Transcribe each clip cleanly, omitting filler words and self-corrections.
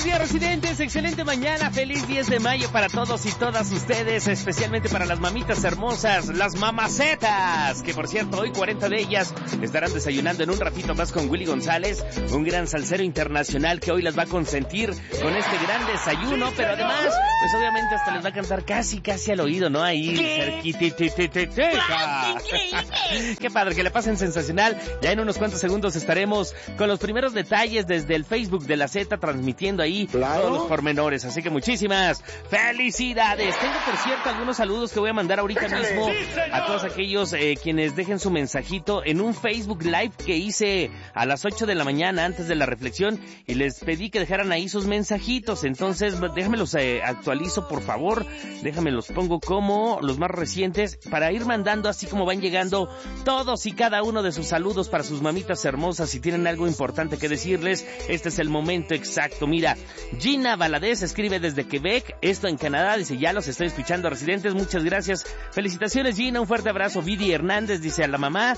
Buenos días, residentes, excelente mañana, feliz 10 de mayo para todos y todas ustedes, especialmente para las mamitas hermosas, las mamacetas, que por cierto, hoy 40 de ellas estarán desayunando en un ratito más con Willy González, un gran salsero internacional que hoy las va a consentir con este gran desayuno, pero además, pues obviamente hasta les va a cantar casi al oído, ¿no? Ahí, cerquititititeca. Qué padre, que le pasen sensacional. Ya en unos cuantos segundos estaremos con los primeros detalles desde el Facebook de la Z, transmitiendo ahí todos los pormenores, así que muchísimas felicidades. Tengo, por cierto, algunos saludos que voy a mandar ahorita mismo a todos aquellos quienes dejen su mensajito en un Facebook Live que hice a las 8 de la mañana antes de la reflexión y les pedí que dejaran ahí sus mensajitos. Entonces déjamelos actualizo, por favor, déjamelos pongo como los más recientes para ir mandando así como van llegando todos y cada uno de sus saludos para sus mamitas hermosas. Si tienen algo importante que decirles, este es el momento exacto. Mira, Gina Valadez escribe desde Quebec, esto en Canadá, dice, ya los estoy escuchando, residentes, muchas gracias, felicitaciones Gina, un fuerte abrazo. Vidi Hernández dice a mi mamá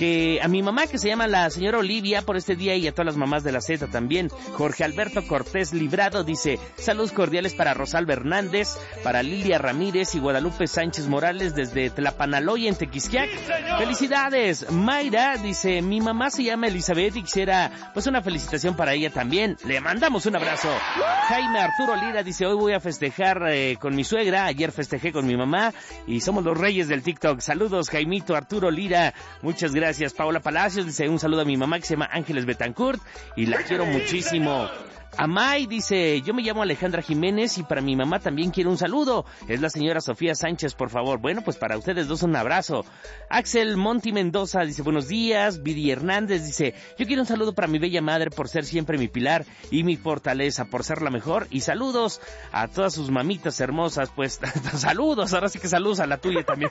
que se llama la señora Olivia por este día y a todas las mamás de la Z también. Jorge Alberto Cortés Librado dice, saludos cordiales para Rosalba Hernández, para Lilia Ramírez y Guadalupe Sánchez Morales desde Tlapanaloy en Tequisquiac, felicidades. Mayra dice, mi mamá se llama Elizabeth y quisiera pues una felicitación para ella también, le mandamos un abrazo. Jaime Arturo Lira dice, hoy voy a festejar con mi suegra, ayer festejé con mi mamá y somos los reyes del TikTok. Saludos Jaimito Arturo Lira, muchas gracias. Paola Palacios dice, un saludo a mi mamá que se llama Ángeles Betancourt y la quiero muchísimo. Amay dice, yo me llamo Alejandra Jiménez y para mi mamá también quiero un saludo, es la señora Sofía Sánchez, por favor. Bueno, pues para ustedes dos un abrazo. Axel Monti Mendoza dice, buenos días. Vidi Hernández dice, yo quiero un saludo para mi bella madre por ser siempre mi pilar y mi fortaleza, por ser la mejor, y saludos a todas sus mamitas hermosas. Pues saludos, ahora sí que saludos a la tuya también.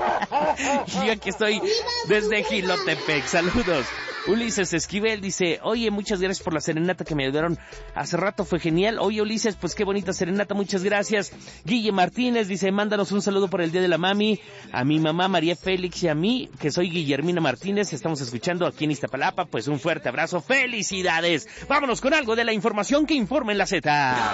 Yo aquí estoy desde Jilotepec, saludos. Ulises Esquivel dice, oye, muchas gracias por la serenata que me ayudaron hace rato, fue genial. Oye, Ulises, pues qué bonita serenata, muchas gracias. Guille Martínez dice, mándanos un saludo por el Día de la Mami, a mi mamá María Félix y a mí, que soy Guillermina Martínez, estamos escuchando aquí en Iztapalapa, pues un fuerte abrazo, felicidades. Vámonos con algo de la información que informa en la Z.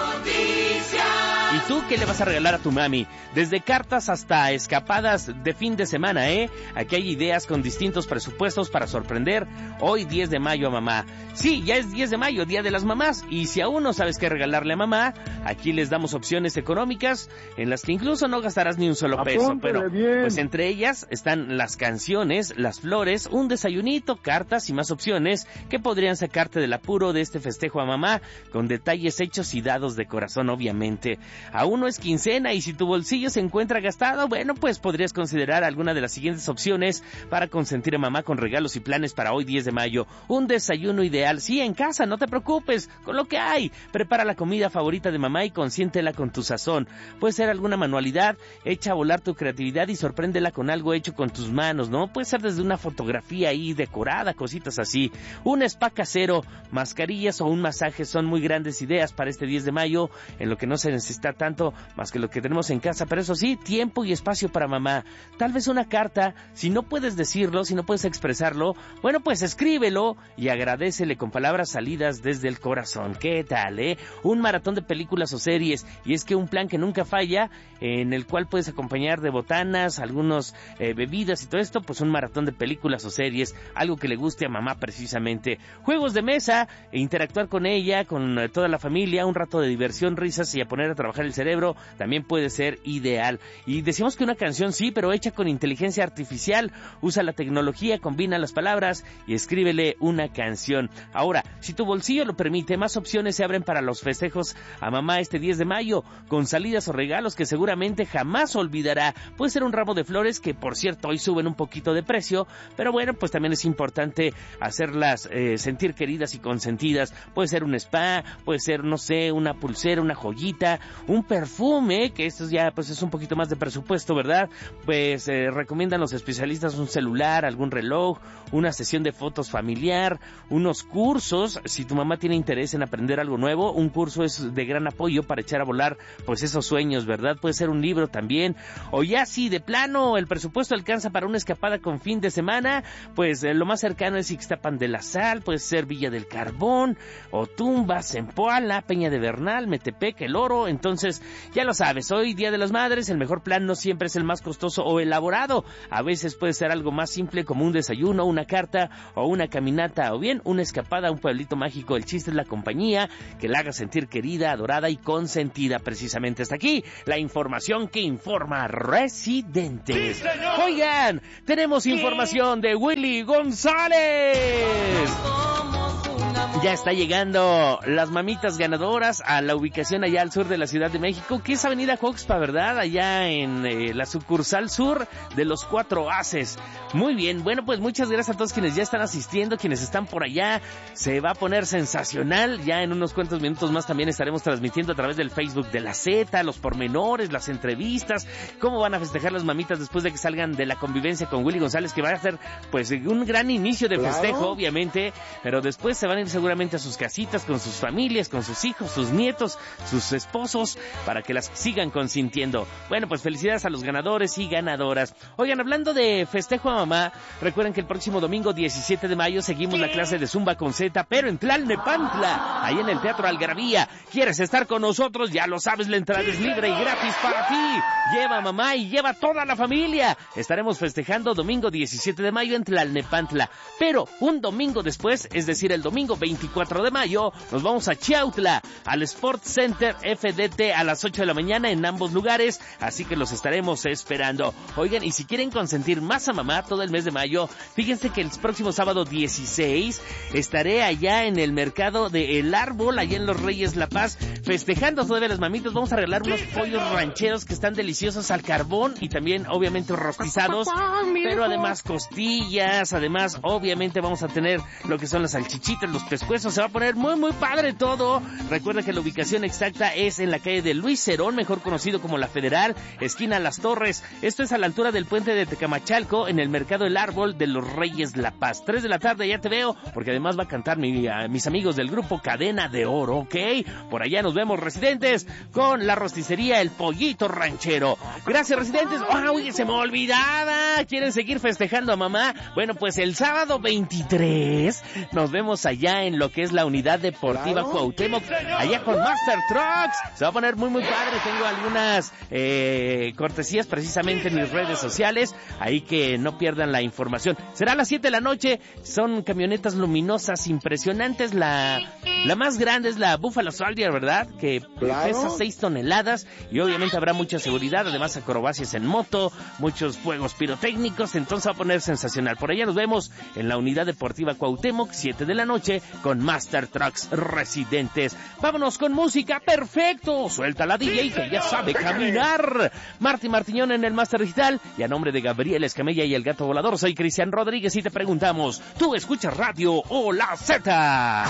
¿Y tú qué le vas a regalar a tu mami? Desde cartas hasta escapadas de fin de semana, Aquí hay ideas con distintos presupuestos para sorprender hoy 10 de mayo a mamá. Sí, ya es 10 de mayo, Día de las Mamás, y si aún no sabes qué regalarle a mamá, aquí les damos opciones económicas en las que incluso no gastarás ni un solo peso. Pero pues entre ellas están las canciones, las flores, un desayunito, cartas y más opciones que podrían sacarte del apuro de este festejo a mamá, con detalles hechos y dados de corazón, obviamente. Aún no es quincena y si tu bolsillo se encuentra gastado, bueno, pues podrías considerar alguna de las siguientes opciones para consentir a mamá con regalos y planes para hoy 10 de mayo. Un desayuno ideal, sí, en casa, no te preocupes, con lo que hay. Prepara la comida favorita de mamá y consiéntela con tu sazón. Puede ser alguna manualidad, echa a volar tu creatividad y sorpréndela con algo hecho con tus manos, ¿no? Puede ser desde una fotografía ahí decorada, cositas así. Un spa casero, mascarillas o un masaje son muy grandes ideas para este 10 de mayo, en lo que no se necesita tanto más que lo que tenemos en casa, pero eso sí, tiempo y espacio para mamá. Tal vez una carta, si no puedes decirlo, si no puedes expresarlo, bueno, pues escríbelo y agradécele con palabras salidas desde el corazón. ¿Qué tal, Un maratón de películas o series, y es que un plan que nunca falla, en el cual puedes acompañar de botanas, algunos bebidas y todo esto, pues un maratón de películas o series, algo que le guste a mamá precisamente. Juegos de mesa, interactuar con ella, con toda la familia, un rato de diversión, risas y a poner a trabajar el cerebro, también puede ser ideal. Y decimos que una canción sí, pero hecha con inteligencia artificial, usa la tecnología, combina las palabras y escríbele una canción. Ahora, si tu bolsillo lo permite, más opciones se abren para los festejos a mamá este 10 de mayo, con salidas o regalos que seguramente jamás olvidará. Puede ser un ramo de flores que, por cierto, hoy suben un poquito de precio, pero bueno, pues también es importante hacerlas sentir queridas y consentidas. Puede ser un spa, puede ser, no sé, una pulsera, una joyita, un perfume, que esto ya pues es un poquito más de presupuesto, ¿verdad? Pues recomiendan los especialistas un celular, algún reloj, una sesión de fotos familiar, unos cursos. Si tu mamá tiene interés en aprender algo nuevo, un curso es de gran apoyo para echar a volar pues esos sueños, ¿verdad? Puede ser un libro también, o ya si de plano el presupuesto alcanza para una escapada con fin de semana, pues lo más cercano es Ixtapan de la Sal, puede ser Villa del Carbón, o Tumbas, Zempoala, Peña de Bernal, Metepec, El Oro. Entonces, ya lo sabes, hoy Día de las Madres, el mejor plan no siempre es el más costoso o elaborado, a veces puede ser algo más simple como un desayuno, una carta o una caminata, o bien una escapada a un pueblito mágico. El chiste es la compañía, que la haga sentir querida, adorada y consentida. Precisamente hasta aquí la información que informa Residentes. ¡Sí, oigan, tenemos información de Willy González. Ya está llegando las mamitas ganadoras a la ubicación allá al sur de la Ciudad de México, que es Avenida Joxpa, ¿verdad? Allá en la sucursal sur de los 4 Haces. Muy bien, bueno, pues muchas gracias a todos quienes ya están asistiendo, quienes están por allá. Se va a poner sensacional. Ya en unos cuantos minutos más también estaremos transmitiendo a través del Facebook de la Z, los pormenores, las entrevistas, cómo van a festejar las mamitas después de que salgan de la convivencia con Willy González, que va a ser pues un gran inicio de festejo, obviamente, pero después se van a ir seguramente a sus casitas, con sus familias, con sus hijos, sus nietos, sus esposos, para que las sigan consintiendo. Bueno, pues felicidades a los ganadores y ganadoras. Oigan, hablando de festejo a mamá, recuerden que el próximo domingo 17 de mayo seguimos la clase de Zumba con Z, pero en Tlalnepantla, ahí en el Teatro Algarabía. ¿Quieres estar con nosotros? Ya lo sabes, la entrada es libre y gratis para ti. Lleva a mamá y lleva a toda la familia. Estaremos festejando domingo 17 de mayo en Tlalnepantla, pero un domingo después, es decir, el domingo 24 de mayo, nos vamos a Chiautla, al Sport Center FDT a las 8 de la mañana en ambos lugares, así que los estaremos esperando. Oigan, y si quieren consentir más a mamá todo el mes de mayo, fíjense que el próximo sábado 16 estaré allá en el mercado de El Árbol, allá en Los Reyes La Paz, festejando todavía las mamitas. Vamos a regalar unos pollos rancheros que están deliciosos al carbón y también obviamente rostizados, pero además costillas, además obviamente vamos a tener lo que son las salchichitas, los pescuezos. Se va a poner muy muy padre todo. Recuerda que la ubicación exacta es en la calle de Luis Cerón, mejor conocido como La Federal, esquina Las Torres. Esto es a la altura del puente de Tecamachalco, en el mercado El Árbol de Los Reyes La Paz. 3 de la tarde, ya te veo, porque además va a cantar mis amigos del grupo Cadena de Oro, ¿ok? Por allá nos vemos, Residentes, con la rosticería El Pollito Ranchero. Gracias, Residentes. Uy, se me olvidaba. ¿Quieren seguir festejando a mamá? Bueno, pues el sábado 23 nos vemos allá en lo que es la Unidad Deportiva Cuauhtémoc, allá con Master Trucks. Se va a poner muy muy padre. Tengo algunas cortesías precisamente en mis redes sociales, ahí que no pierdan la información. Será a las 7 de la noche. Son camionetas luminosas impresionantes. La más grande es la Buffalo Soldier, ¿verdad? Que pesa 6 toneladas y obviamente habrá mucha seguridad, además acrobacias en moto, muchos fuegos pirotécnicos. Entonces va a poner sensacional. Por allá nos vemos en la Unidad Deportiva Cuauhtémoc, 7 de la noche, con Master Trucks Residentes. Vámonos con música. Perfecto, suelta la DJ que ya sabe caminar. Marty Martiñón en el Master Digital, y a nombre de Gabriel Escamilla y el Gato Volador, soy Cristian Rodríguez y te preguntamos, ¿tú escuchas radio o la Z?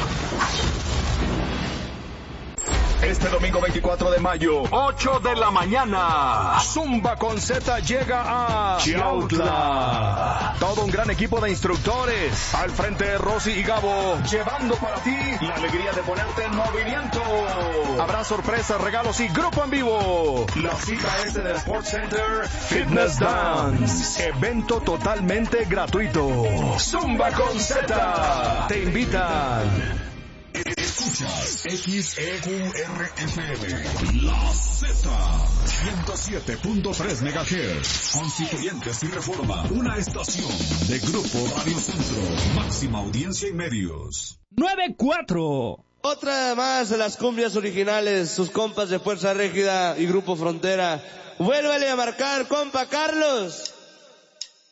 Este domingo 24 de mayo, 8 de la mañana, Zumba con Z llega a Chiautla. Todo un gran equipo de instructores. Al frente de Rosy y Gabo, llevando para ti la alegría de ponerte en movimiento. Habrá sorpresas, regalos y grupo en vivo. La cita es en el Sports Center Fitness Dance. Evento totalmente gratuito. Zumba con Z. Te invitan. Escuchas XEQRFM, La Z, 107.3 MHz, Constituyentes y Reforma, una estación de Grupo Radio Centro, máxima audiencia y medios. 9-4. Otra más de las cumbias originales, sus compas de Fuerza Régida y Grupo Frontera. Vuélvale a marcar, compa Carlos.